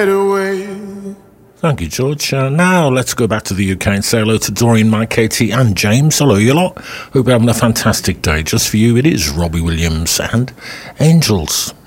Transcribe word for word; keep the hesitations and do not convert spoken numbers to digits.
Thank you, George. Uh, now let's go back to the U K and say hello to Doreen, Mike, Katie and James. Hello, you lot. Hope you're having a fantastic day. Just for you, it is Robbie Williams and Angels.